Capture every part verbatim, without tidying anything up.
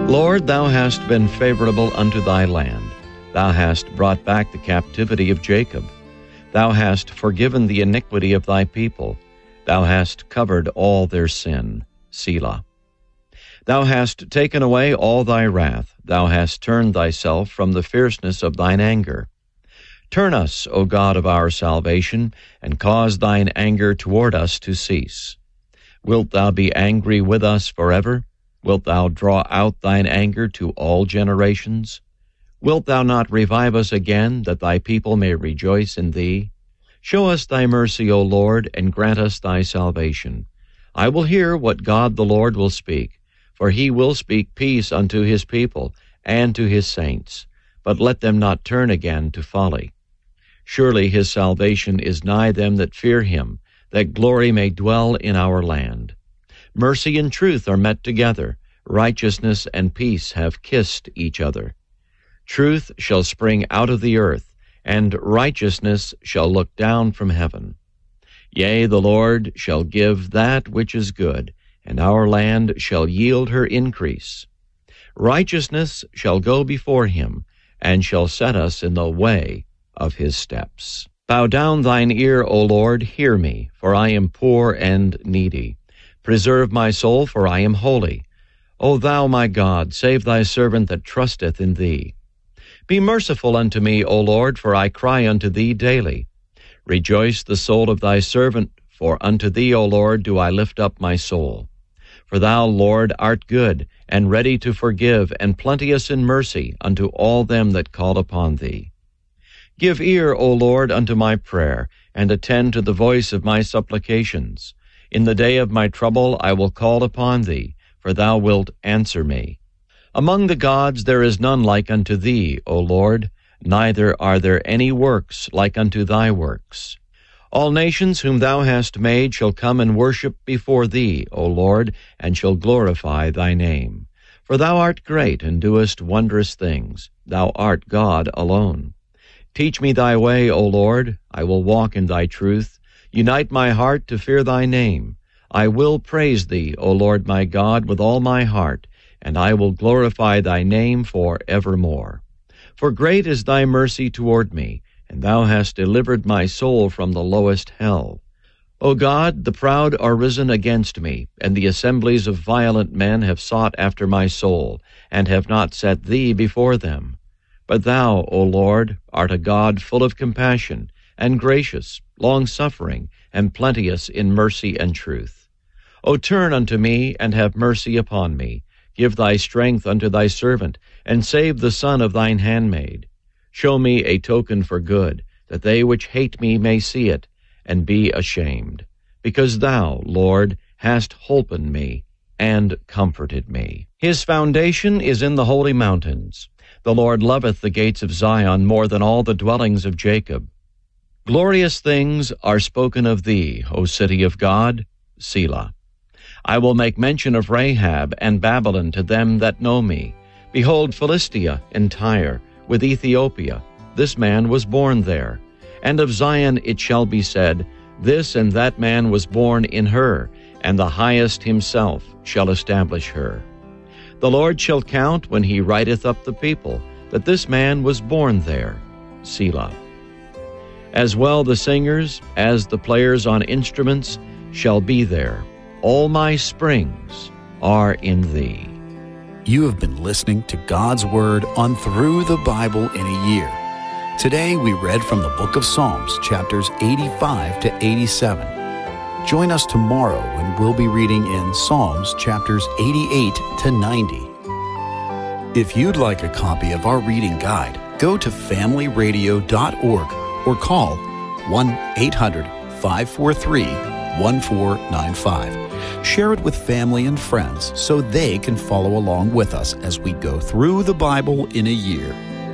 Lord, thou hast been favorable unto thy land. Thou hast brought back the captivity of Jacob. Thou hast forgiven the iniquity of thy people. Thou hast covered all their sin. Selah. Thou hast taken away all thy wrath. Thou hast turned thyself from the fierceness of thine anger. Turn us, O God of our salvation, and cause thine anger toward us to cease. Wilt thou be angry with us forever? Wilt thou draw out thine anger to all generations? Wilt thou not revive us again, that thy people may rejoice in thee? Show us thy mercy, O Lord, and grant us thy salvation. I will hear what God the Lord will speak, for he will speak peace unto his people and to his saints, but let them not turn again to folly. Surely his salvation is nigh them that fear him, that glory may dwell in our land. Mercy and truth are met together, righteousness and peace have kissed each other. Truth shall spring out of the earth, and righteousness shall look down from heaven. Yea, the Lord shall give that which is good, and our land shall yield her increase. Righteousness shall go before him, and shall set us in the way of his steps. Bow down thine ear, O Lord, hear me, for I am poor and needy. Preserve my soul, for I am holy. O thou, my God, save thy servant that trusteth in thee. Be merciful unto me, O Lord, for I cry unto thee daily. Rejoice the soul of thy servant, for unto thee, O Lord, do I lift up my soul. For thou, Lord, art good, and ready to forgive, and plenteous in mercy unto all them that call upon thee. Give ear, O Lord, unto my prayer, and attend to the voice of my supplications. In the day of my trouble I will call upon thee, for thou wilt answer me. Among the gods there is none like unto thee, O Lord, neither are there any works like unto thy works. All nations whom thou hast made shall come and worship before thee, O Lord, and shall glorify thy name. For thou art great, and doest wondrous things. Thou art God alone. Teach me thy way, O Lord. I will walk in thy truth. Unite my heart to fear thy name. I will praise thee, O Lord my God, with all my heart, and I will glorify thy name for evermore. For great is thy mercy toward me, and thou hast delivered my soul from the lowest hell. O God, the proud are risen against me, and the assemblies of violent men have sought after my soul, and have not set thee before them. But thou, O Lord, art a God full of compassion, and gracious, long-suffering, and plenteous in mercy and truth. O turn unto me, and have mercy upon me. Give thy strength unto thy servant, and save the son of thine handmaid. Show me a token for good, that they which hate me may see it, and be ashamed. Because thou, Lord, hast holpen me, and comforted me. His foundation is in the holy mountains. The Lord loveth the gates of Zion more than all the dwellings of Jacob. Glorious things are spoken of thee, O city of God, Selah. I will make mention of Rahab and Babylon to them that know me. Behold, Philistia and Tyre, with Ethiopia, this man was born there. And of Zion it shall be said, this and that man was born in her, and the highest himself shall establish her. The Lord shall count when he writeth up the people, that this man was born there, Selah. As well the singers as the players on instruments shall be there. All my springs are in thee. You have been listening to God's Word on Through the Bible in a Year. Today we read from the book of Psalms, chapters eighty-five to eighty-seven. Join us tomorrow when we'll be reading in Psalms, chapters eighty-eight to ninety. If you'd like a copy of our reading guide, go to family radio dot org or call one eight hundred, five four three, one four nine five. Share it with family and friends so they can follow along with us as we go through the Bible in a year.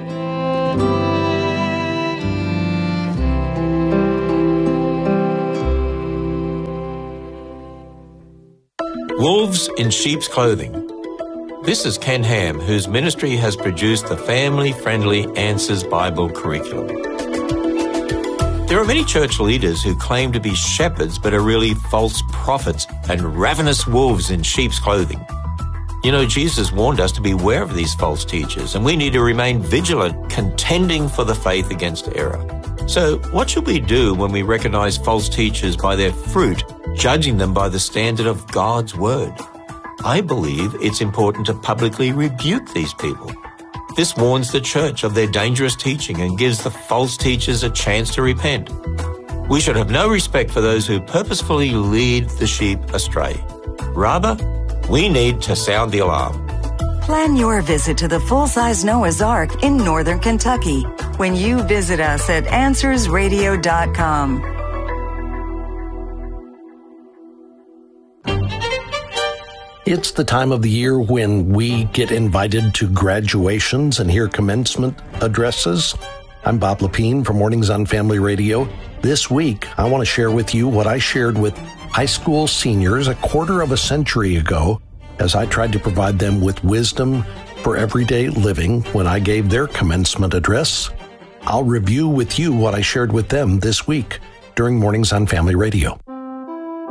Wolves in Sheep's Clothing. This is Ken Ham, whose ministry has produced the family-friendly Answers Bible curriculum. There are many church leaders who claim to be shepherds but are really false prophets and ravenous wolves in sheep's clothing. You know, Jesus warned us to beware of these false teachers, and we need to remain vigilant, contending for the faith against error. So, what should we do when we recognize false teachers by their fruit, judging them by the standard of God's Word? I believe it's important to publicly rebuke these people. This warns the church of their dangerous teaching and gives the false teachers a chance to repent. We should have no respect for those who purposefully lead the sheep astray. Rather, we need to sound the alarm. Plan your visit to the full-size Noah's Ark in northern Kentucky when you visit us at answers radio dot com. It's the time of the year when we get invited to graduations and hear commencement addresses. I'm Bob Lepine from Mornings on Family Radio. This week, I want to share with you what I shared with high school seniors a quarter of a century ago as I tried to provide them with wisdom for everyday living when I gave their commencement address. I'll review with you what I shared with them this week during Mornings on Family Radio.